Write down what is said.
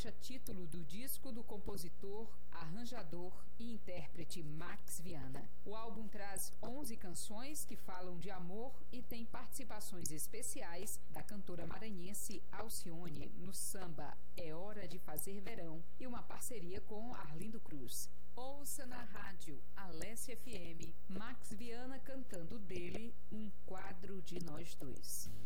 faixa título do disco do compositor, arranjador e intérprete Max Viana. O álbum traz 11 canções que falam de amor e tem participações especiais da cantora maranhense Alcione no samba É Hora de Fazer Verão e uma parceria com Arlindo Cruz. Ouça na rádio Alessia FM, Max Viana cantando dele Um Quadro de Nós Dois.